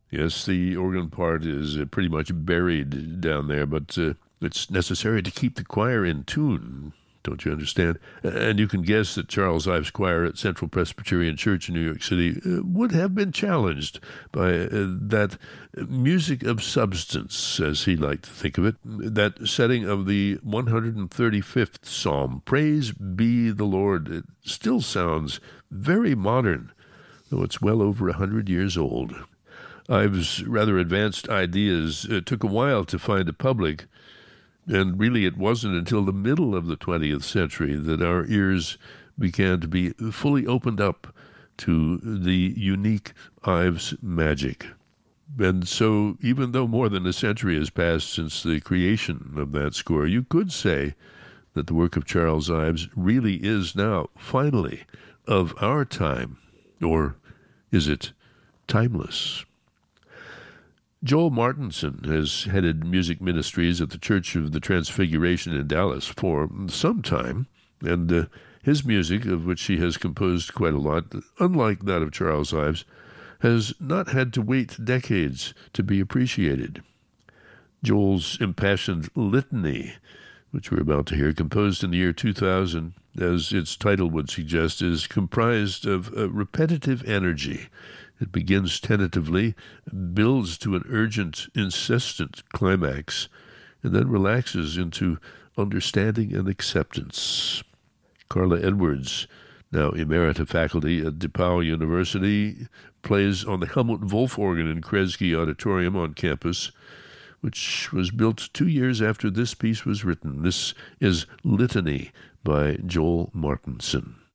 Yes, the organ part is pretty much buried down there, but it's necessary to keep the choir in tune. Don't you understand? And you can guess that Charles Ives Choir at Central Presbyterian Church in New York City would have been challenged by that music of substance, as he liked to think of it, that setting of the 135th Psalm, Praise be the Lord. It still sounds very modern, though it's well over 100 years old. Ives' rather advanced ideas took a while to find a public, and really it wasn't until the middle of the 20th century that our ears began to be fully opened up to the unique Ives magic. And so, even though more than a century has passed since the creation of that score, you could say that the work of Charles Ives really is now, finally, of our time. Or is it timeless? Joel Martinson has headed music ministries at the Church of the Transfiguration in Dallas for some time, and his music, of which he has composed quite a lot, unlike that of Charles Ives, has not had to wait decades to be appreciated. Joel's impassioned litany, which we're about to hear, composed in the year 2000, as its title would suggest, is comprised of repetitive energy. It begins tentatively, builds to an urgent, insistent climax, and then relaxes into understanding and acceptance. Carla Edwards, now emerita faculty at DePauw University, plays on the Helmut Wolf organ in Kresge Auditorium on campus, which was built 2 years after this piece was written. This is Litany by Joel Martinson.